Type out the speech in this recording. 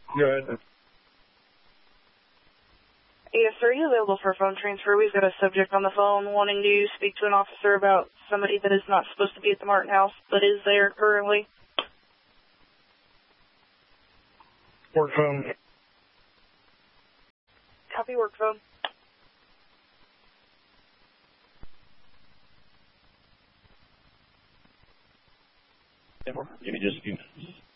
Go ahead. 803, available for phone transfer. We've got a subject on the phone wanting to speak to an officer about somebody that is not supposed to be at the Martin house, but is there currently. Work phone. Copy, work phone. Give me just a few minutes.